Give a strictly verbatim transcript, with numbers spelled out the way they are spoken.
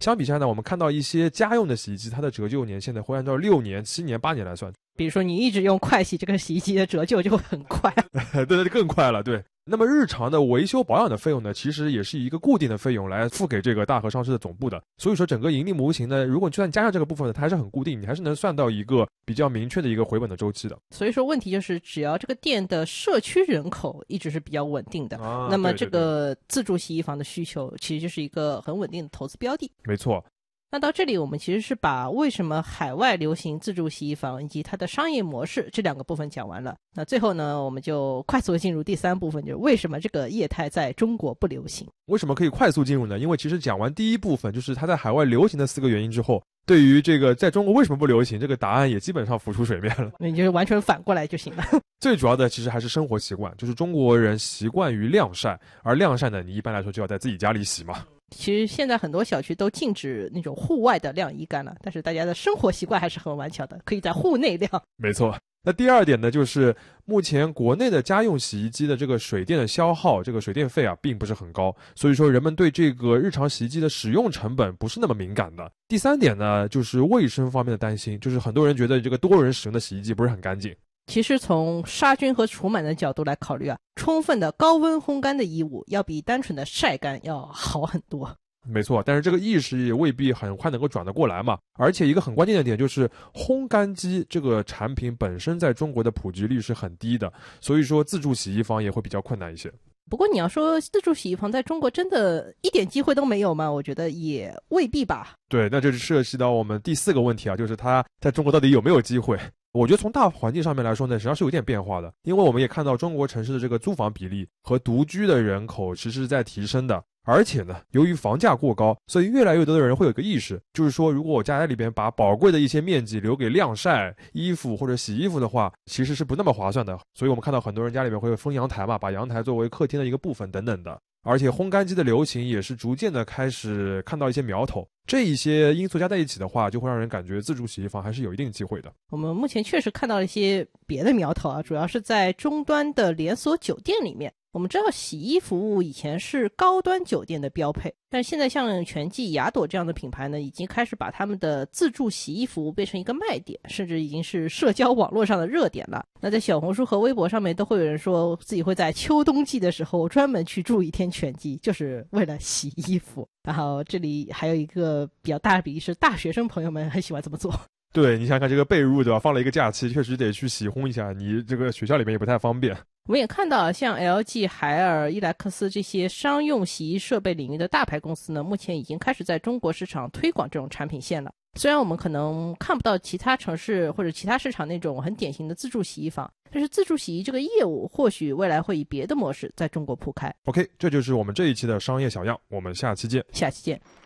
相比下呢，我们看到一些家用的洗衣机，它的折旧年限呢会按照六年、七年、八年来算。 比如说你一直用快洗，这个洗衣机的折旧就会很快。 对对，更快了，对。那么日常的维修保养的费用呢，其实也是一个固定的费用来付给这个大和上市的总部的。所以说整个盈利模型呢，如果就算加上这个部分呢，它还是很固定，你还是能算到一个比较明确的一个回本的周期的。 所以说问题就是只要这个店的社区人口一直是比较稳定的， 啊、 那么这个自助洗衣房的需求其实就是一个很稳定的投资标的。 没错。 那到这里我们其实是把为什么海外流行自助洗衣房以及它的商业模式这两个部分讲完了。那最后呢，我们就快速进入第三部分，就是为什么这个业态在中国不流行。 为什么可以快速进入呢？因为其实讲完第一部分，就是它在海外流行的四个原因之后，对于这个在中国为什么不流行，这个答案也基本上浮出水面了。 你就是完全反过来就行了。 最主要的其实还是生活习惯，就是中国人习惯于晾晒，而晾晒呢，你一般来说就要在自己家里洗嘛。 其实现在很多小区都禁止那种户外的晾衣杆了，但是大家的生活习惯还是很顽强的，可以在户内晾。 没错。那第二点呢，就是目前国内的家用洗衣机的这个水电的消耗，这个水电费啊并不是很高，所以说人们对这个日常洗衣机的使用成本不是那么敏感的。第三点呢，就是卫生方面的担心，就是很多人觉得这个多人使用的洗衣机不是很干净。 其实从杀菌和除螨的角度来考虑啊，充分的高温烘干的衣物要比单纯的晒干要好很多。 没错，但是这个意识也未必很快能够转得过来嘛。而且一个很关键的点就是烘干机这个产品本身在中国的普及率是很低的，所以说自助洗衣房也会比较困难一些。 不过你要说自助洗衣房在中国真的一点机会都没有吗？我觉得也未必吧。 对，那就是涉及到我们第四个问题啊，就是它在中国到底有没有机会。我觉得从大环境上面来说呢，实际上是有点变化的，因为我们也看到中国城市的这个租房比例和独居的人口其实是在提升的。而且呢，由于房价过高，所以越来越多的人会有一个意识，就是说如果我家里边把宝贵的一些面积留给晾晒衣服或者洗衣服的话，其实是不那么划算的。所以我们看到很多人家里面会有封阳台嘛，把阳台作为客厅的一个部分等等的。而且烘干机的流行也是逐渐的开始看到一些苗头，这一些因素加在一起的话，就会让人感觉自助洗衣房还是有一定机会的。 我们目前确实看到了一些别的苗头啊，主要是在终端的连锁酒店里面。我们知道洗衣服务以前是高端酒店的标配，但是现在像全季、雅朵这样的品牌呢，已经开始把他们的自助洗衣服务变成一个卖点，甚至已经是社交网络上的热点了。那在小红书和微博上面都会有人说自己会在秋冬季的时候专门去住一天全季，就是为了洗衣服。然后这里还有一个比较大的比例是大学生朋友们很喜欢这么做。 对，你想想看这个被褥对吧，放了一个假期确实得去洗烘一下，你这个学校里面也不太方便。 我们也看到像 L G、海尔、伊莱克斯这些商用洗衣设备领域的大牌公司呢，目前已经开始在中国市场推广这种产品线了。虽然我们可能看不到其他城市或者其他市场那种很典型的自助洗衣房，但是自助洗衣这个业务或许未来会以别的模式在中国铺开。 OK， 这就是我们这一期的商业小样，我们下期见。 下期见。